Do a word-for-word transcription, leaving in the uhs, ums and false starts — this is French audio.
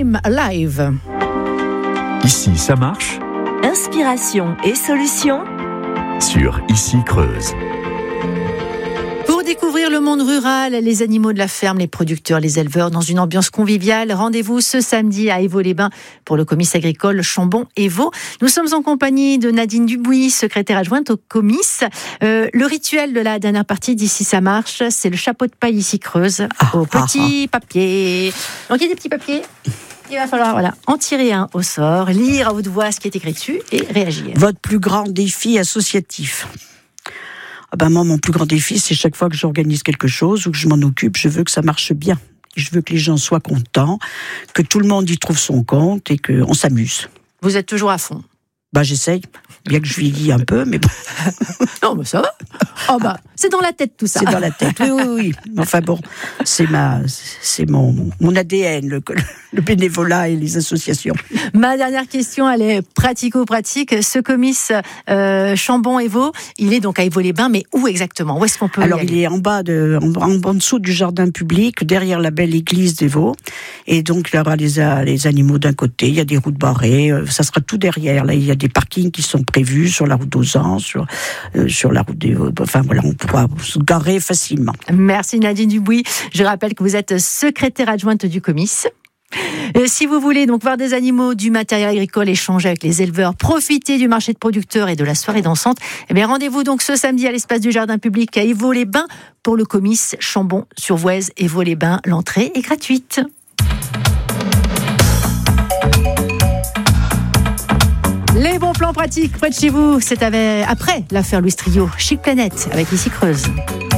Come Alive. Ici, ça marche. Inspiration et solutions Sur Ici Creuse. Pour découvrir le monde rural, les animaux de la ferme, les producteurs, les éleveurs, dans une ambiance conviviale, rendez-vous ce samedi à Évaux-les-Bains pour le comice agricole Chambon-Évaux. Nous sommes en compagnie de Nadine Dubuis, secrétaire adjointe au comice. Euh, le rituel de la dernière partie d'Ici ça marche, c'est le chapeau de paille Ici Creuse ah, au petit ah, ah. papier. Donc il y a des petits papiers. Il va falloir voilà, en tirer un au sort, lire à haute voix ce qui est écrit dessus et réagir. Votre plus grand défi associatif? Ah ben moi, mon plus grand défi, c'est chaque fois que j'organise quelque chose ou que je m'en occupe, je veux que ça marche bien. Je veux que les gens soient contents, que tout le monde y trouve son compte et qu'on s'amuse. Vous êtes toujours à fond? Bah j'essaye, bien que je vieillis un peu, mais bon. Non, mais ça va. Oh bah, c'est dans la tête tout ça. C'est dans la tête, oui, oui, oui. Enfin bon, c'est ma, c'est mon, mon A D N, le, le bénévolat et les associations. Ma dernière question, elle est pratico-pratique. Ce comice euh, Chambon-Évaux, il est donc à Évaux-les-Bains, mais où exactement? Où est-ce qu'on peut Alors y aller? il est en bas de, en, en, en dessous du jardin public, derrière la belle église d'Évaux. Et donc il y aura les, les animaux d'un côté, il y a des routes barrées, ça sera tout derrière. Là, il y a des parkings qui sont prévus sur la route d'Auzan, sur, euh, sur la route des... Enfin voilà, on pourra se garer facilement. Merci Nadine Dubuis. Je rappelle que vous êtes secrétaire adjointe du comice. Et si vous voulez donc voir des animaux, du matériel agricole, échanger avec les éleveurs, profiter du marché de producteurs et de la soirée dansante, eh bien rendez-vous donc ce samedi à l'espace du jardin public à Évaux-les-Bains pour le comice Chambon-sur-Voueize. Évaux-les-Bains, l'entrée est gratuite. Les bons plans pratiques près de chez vous, c'est avec, après l'affaire Louis Trio, Chic Planète avec Ici Creuse.